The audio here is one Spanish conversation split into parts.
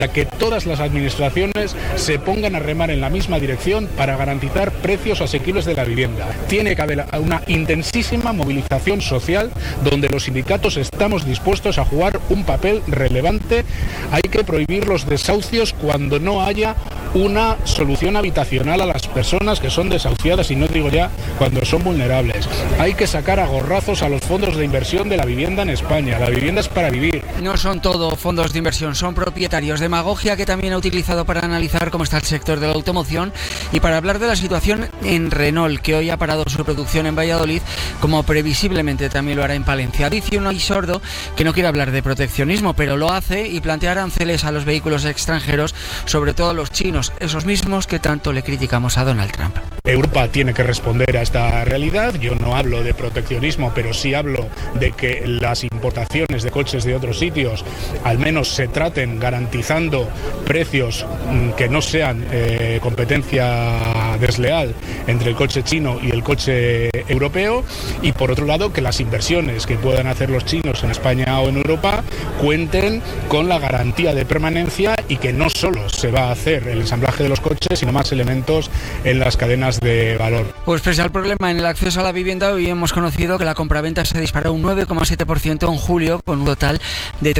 que todas las administraciones se pongan a remar en la misma dirección para garantizar precios asequibles de la vivienda. Tiene que haber una intensísima movilización social donde los sindicatos estamos dispuestos a jugar un papel relevante. Hay que prohibir los desahucios cuando no haya una solución habitacional a las personas que son desahuciadas, y no digo ya cuando son vulnerables. Hay que sacar a gorrazos a los fondos de inversión de la vivienda en España. La vivienda es para vivir. No son todo fondos de inversión, son propietarios. Demagogia que también ha utilizado para analizar cómo está el sector de la automoción y para hablar de la situación en Renault, que hoy ha parado su producción en Valladolid, como previsiblemente también lo hará en Palencia. Dice uno y sordo que no quiere hablar de proteccionismo, pero lo hace y plantea aranceles a los vehículos extranjeros, sobre todo los chinos, esos mismos que tanto le criticamos a Donald Trump. Europa tiene que responder a esta realidad. Yo no hablo de proteccionismo, pero sí hablo de que las importaciones de coches de otros sitios al menos se traten garantizando precios que no sean competencia desleal entre el coche chino y el coche europeo, y por otro lado que las inversiones que puedan hacer los chinos en España o en Europa cuenten con la garantía de permanencia y que no solo se va a hacer el ensamblaje de los coches, sino más elementos en las cadenas de valor. Pues pese al problema en el acceso a la vivienda, hoy hemos conocido que la compraventa se disparó un 9,7% en julio, con un total de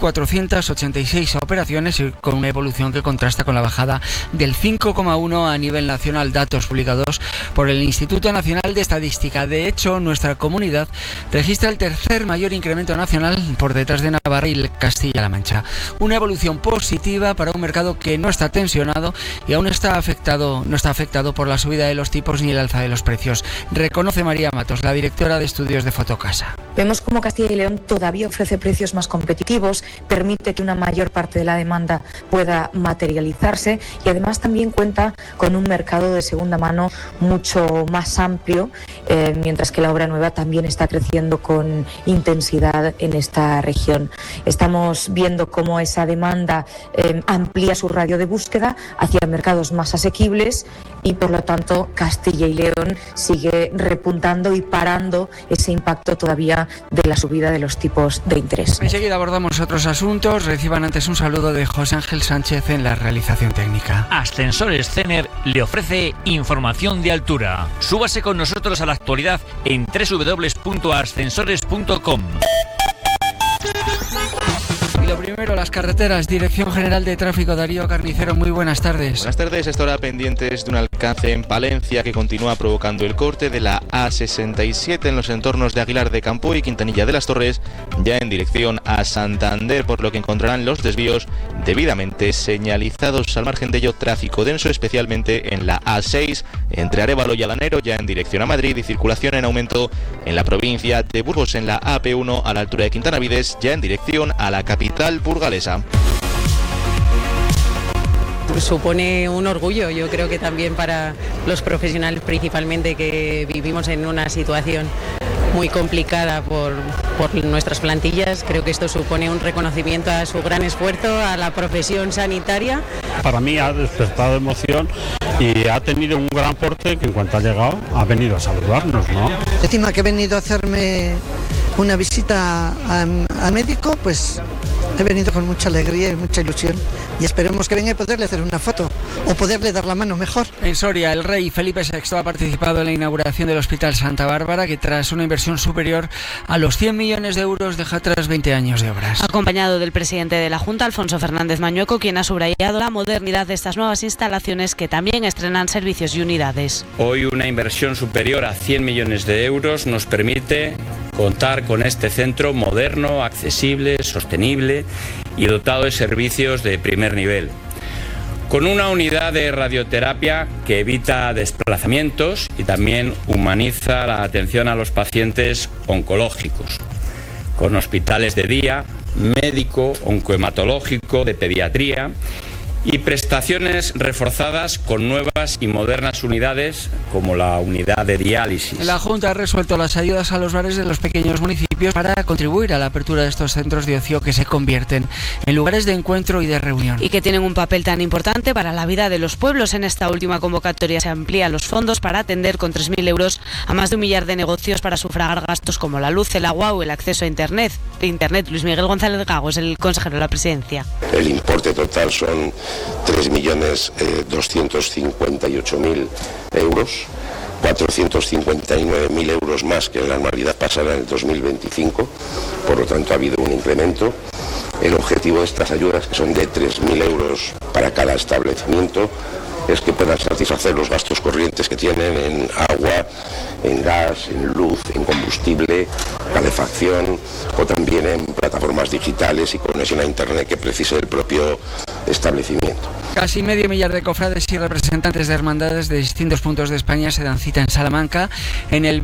3.486 operaciones y con una evolución que contrasta con la bajada del 5,1% a nivel nacional, datos publicados por el Instituto Nacional de Estadística. De hecho, nuestra comunidad registra el tercer mayor incremento nacional por detrás de Navarra y Castilla-La Mancha. Una evolución positiva para un mercado que no está tensionado y aún no está afectado por la subida de los tipos ni el alza de los precios. Reconoce María Matos, la directora de estudios de Fotocasa. Vemos cómo Castilla y León todavía ofrece precios más competitivos, permite que una mayor parte de la demanda pueda materializarse y además también cuenta con un mercado de segunda mano mucho más amplio, mientras que la obra nueva también está creciendo con intensidad en esta región. Estamos viendo cómo esa demanda amplía su radio de búsqueda hacia mercados más asequibles y por lo tanto Castilla y León sigue repuntando y parando ese impacto todavía de la subida de los tipos de interés. Enseguida abordamos otros asuntos. Reciban antes un saludo de José Ángel Sánchez en la realización técnica. Ascensores Cener le ofrece información de altura. Súbase con nosotros a la actualidad en www.ascensores.com. Lo primero, las carreteras. Dirección General de Tráfico, Darío Carnicero, muy buenas tardes. Buenas tardes. Esta hora pendientes de un alcance en Palencia que continúa provocando el corte de la A67 en los entornos de Aguilar de Campo y Quintanilla de las Torres, ya en dirección a Santander, por lo que encontrarán los desvíos debidamente señalizados. Al margen de ello, tráfico denso, especialmente en la A6 entre Arévalo y Alanero, ya en dirección a Madrid, y circulación en aumento en la provincia de Burgos en la AP1 a la altura de Quintanavides, ya en dirección a la capital burgalesa. Supone un orgullo, yo creo que también para los profesionales principalmente, que vivimos en una situación muy complicada por nuestras plantillas. Creo que esto supone un reconocimiento a su gran esfuerzo, a la profesión sanitaria. Para mí ha despertado emoción y ha tenido un gran aporte que en cuanto ha llegado ha venido a saludarnos, ¿no? Encima que he venido a hacerme una visita al médico, pues he venido con mucha alegría y mucha ilusión y esperemos que venga y poderle hacer una foto o poderle dar la mano mejor. En Soria, el rey Felipe VI ha participado en la inauguración del Hospital Santa Bárbara, que tras una inversión superior a los 100 millones de euros deja atrás 20 años de obras. Acompañado del presidente de la Junta, Alfonso Fernández Mañueco, quien ha subrayado la modernidad de estas nuevas instalaciones que también estrenan servicios y unidades. Hoy una inversión superior a 100 millones de euros nos permite contar con este centro moderno, accesible, sostenible y dotado de servicios de primer nivel. Con una unidad de radioterapia que evita desplazamientos y también humaniza la atención a los pacientes oncológicos. Con hospitales de día, médico, oncohematológico, de pediatría y prestaciones reforzadas con nuevas y modernas unidades como la unidad de diálisis. La Junta ha resuelto las ayudas a los bares de los pequeños municipios municipios para contribuir a la apertura de estos centros de ocio que se convierten en lugares de encuentro y de reunión. Y que tienen un papel tan importante para la vida de los pueblos. En esta última convocatoria se amplían los fondos para atender con 3.000 euros a más de 1 millar de negocios para sufragar gastos como la luz, el agua o el acceso a Internet. Luis Miguel González Gago es el consejero de la presidencia. El importe total son 3.258.000 euros, 459.000 euros más que en la anualidad pasada en el 2025, por lo tanto ha habido un incremento. El objetivo de estas ayudas, que son de 3.000 euros para cada establecimiento, es que puedan satisfacer los gastos corrientes que tienen en agua, en gas, en luz, en combustible, calefacción o también en plataformas digitales y conexión a Internet que precise el propio establecimiento. Casi medio millar de cofrades y representantes de hermandades de distintos puntos de España se dan cita en Salamanca en el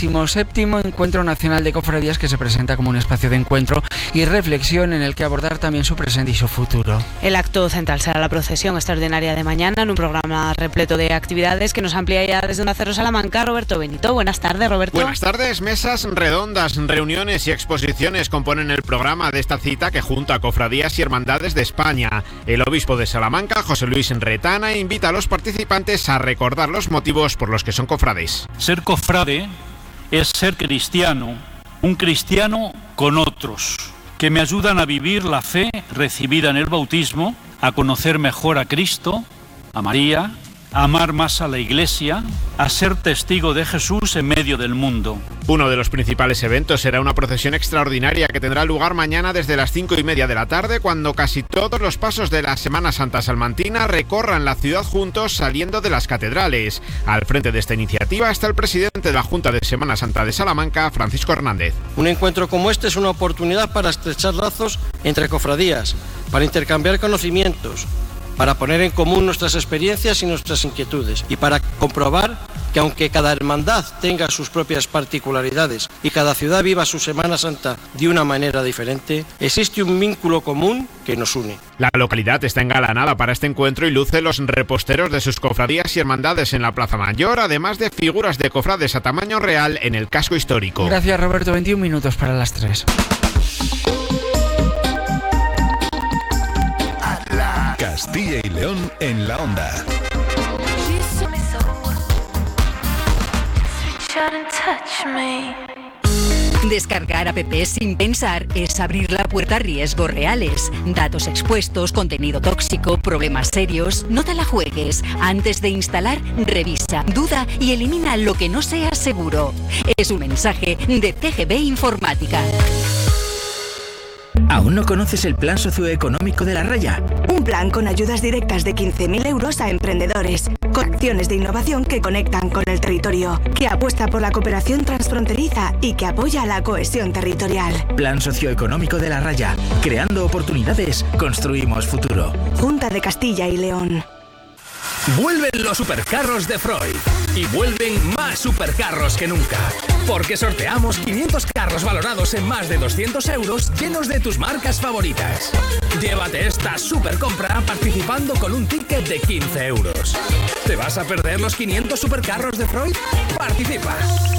27º Encuentro Nacional de Cofradías, que se presenta como un espacio de encuentro y reflexión en el que abordar también su presente y su futuro. El acto central será la procesión extraordinaria de mañana en un programa repleto de actividades que nos amplía ya desde Onda Cero Salamanca Roberto Benito. Buenas tardes, Roberto. Buenas tardes. Mesas redondas, reuniones y exposiciones componen el programa de esta cita que junta a cofradías y hermandades de España. El obispo de Salamanca, José Luis Retana, invita a los participantes a recordar los motivos por los que son cofrades. Ser cofrade es ser cristiano, un cristiano con otros, que me ayudan a vivir la fe recibida en el bautismo, a conocer mejor a Cristo, a María, a amar más a la Iglesia, a ser testigo de Jesús en medio del mundo. Uno de los principales eventos será una procesión extraordinaria que tendrá lugar mañana desde las 5:30 de la tarde, cuando casi todos los pasos de la Semana Santa salmantina recorran la ciudad juntos saliendo de las catedrales. Al frente de esta iniciativa está el presidente de la Junta de Semana Santa de Salamanca, Francisco Hernández. Un encuentro como este es una oportunidad para estrechar lazos entre cofradías, para intercambiar conocimientos, para poner en común nuestras experiencias y nuestras inquietudes y para comprobar que aunque cada hermandad tenga sus propias particularidades y cada ciudad viva su Semana Santa de una manera diferente, existe un vínculo común que nos une. La localidad está engalanada para este encuentro y luce los reposteros de sus cofradías y hermandades en la Plaza Mayor, además de figuras de cofrades a tamaño real en el casco histórico. Gracias, Roberto. 21 minutos para las 3. Castilla y León en la onda. Descargar app sin pensar es abrir la puerta a riesgos reales. Datos expuestos, contenido tóxico, problemas serios. No te la juegues. Antes de instalar, revisa, duda y elimina lo que no sea seguro. Es un mensaje de CGB Informática. ¿Aún no conoces el plan socioeconómico de La Raya? Un plan con ayudas directas de 15.000 euros a emprendedores, con acciones de innovación que conectan con el territorio, que apuesta por la cooperación transfronteriza y que apoya la cohesión territorial. Plan socioeconómico de La Raya. Creando oportunidades, construimos futuro. Junta de Castilla y León. Vuelven los supercarros de Freud y vuelven más supercarros que nunca, porque sorteamos 500 carros valorados en más de 200 euros llenos de tus marcas favoritas. Llévate esta supercompra participando con un ticket de 15 euros. ¿Te vas a perder los 500 supercarros de Freud? ¡Participa!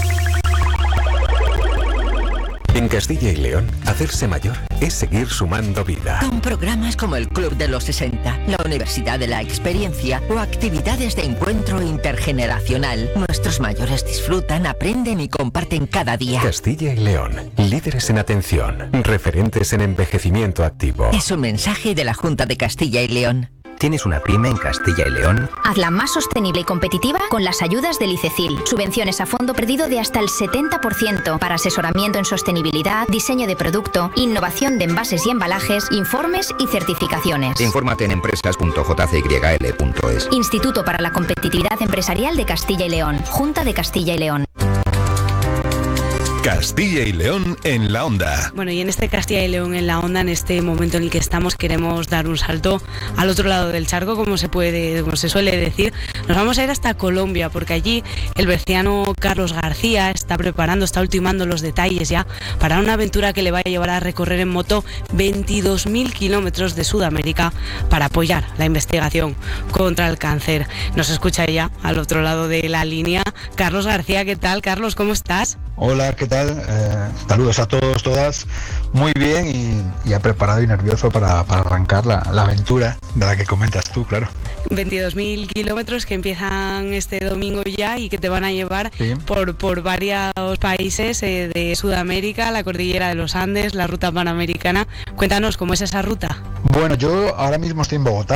En Castilla y León, hacerse mayor es seguir sumando vida. Con programas como el Club de los 60, la Universidad de la Experiencia o actividades de encuentro intergeneracional, nuestros mayores disfrutan, aprenden y comparten cada día. Castilla y León, líderes en atención, referentes en envejecimiento activo. Es un mensaje de la Junta de Castilla y León. ¿Tienes una pyme en Castilla y León? Hazla más sostenible y competitiva con las ayudas del ICECIL. Subvenciones a fondo perdido de hasta el 70% para asesoramiento en sostenibilidad, diseño de producto, innovación de envases y embalajes, informes y certificaciones. Infórmate en empresas.jcyl.es. Instituto para la Competitividad Empresarial de Castilla y León. Junta de Castilla y León. Castilla y León en la onda. Bueno, y en este Castilla y León en la onda, en este momento en el que estamos, queremos dar un salto al otro lado del charco, como se suele decir. Nos vamos a ir hasta Colombia, porque allí el berciano Carlos García está ultimando los detalles ya para una aventura que le va a llevar a recorrer en moto 22.000 kilómetros de Sudamérica para apoyar la investigación contra el cáncer. Nos escucha ya al otro lado de la línea Carlos García. ¿Qué tal, Carlos? ¿Cómo estás? Hola, ¿qué tal? tal? Saludos a todos, todas. Muy bien y ya preparado y nervioso para arrancar la aventura de la que comentas tú, claro. 22.000 kilómetros que empiezan este domingo ya y que te van a llevar por varios países de Sudamérica, la cordillera de los Andes, la ruta panamericana. Cuéntanos, ¿cómo es esa ruta? Bueno, yo ahora mismo estoy en Bogotá,